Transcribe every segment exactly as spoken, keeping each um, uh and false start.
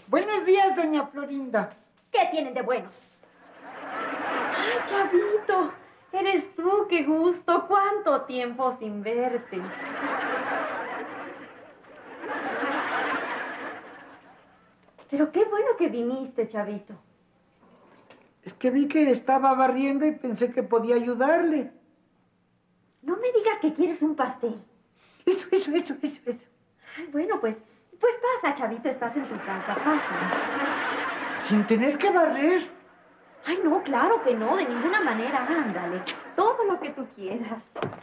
Buenos días, doña Florinda. ¿Qué tienen de buenos? Ay, Chavito, eres tú, qué gusto. ¿Cuánto tiempo sin verte? Pero qué bueno que viniste, Chavito. Es que vi que estaba barriendo y pensé que podía ayudarle. No me digas que quieres un pastel. Eso, eso, eso, eso, eso. Ay, bueno, pues, pues pasa, Chavito, estás en tu casa, pasa. Sin tener que barrer. Ay, no, claro que no, de ninguna manera. Ándale, todo lo que tú quieras.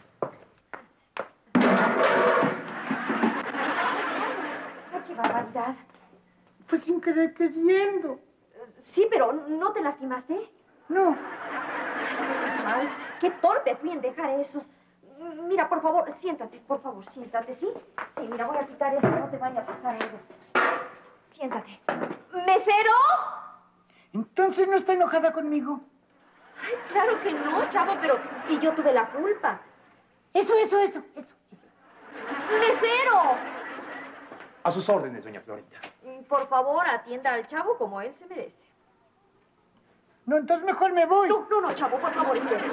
Ay, qué barbaridad. Fue sin querer queriendo. Sí, pero ¿no te lastimaste? No. Ay, menos mal. Qué torpe fui en dejar eso. Mira, por favor, siéntate, por favor, siéntate, ¿sí? Sí, mira, voy a quitar esto, no te vaya a pasar algo. Siéntate. ¡Mesero! Entonces no está enojada conmigo. Ay, claro que no, chavo, pero si yo tuve la culpa. Eso, eso, eso, eso. ¡Mesero! A sus órdenes, doña Florinda. Por favor, atienda al chavo como él se merece. No, entonces mejor me voy. No, no, no, chavo, por favor, espera.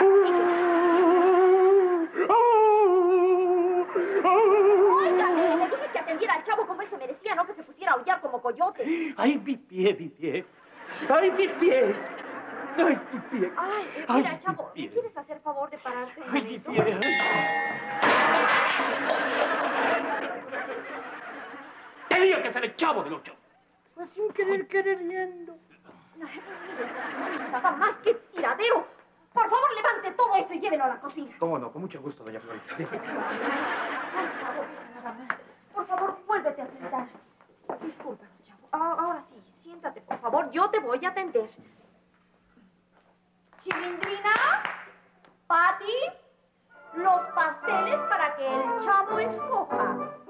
Óigame, le dije que atendiera al chavo como él se merecía, no que se pusiera a aullar como coyote. ¡Ay, mi pie, mi pie! ¡Ay, mi pie! ¡Ay, mi pie! Ay, Ay, mira, mi chavo, pie. ¿quieres hacer favor de pararte un ¡Ay, mi momento? pie! ¡Te digo que es el Chavo del Ocho! Fue sin querer queriendo. Ay, mire, nada más que tiradero. Por favor, levante todo eso y llévelo a la cocina. ¿Cómo no? Con mucho gusto, doña Florinda. Ay, chavo, nada más. Por favor, vuélvete a sentar. Discúlpanos, chavo. Ah, ahora sí, siéntate, por favor. Yo te voy a atender. Chilindrina, Pati, los pasteles para que el chavo escoja.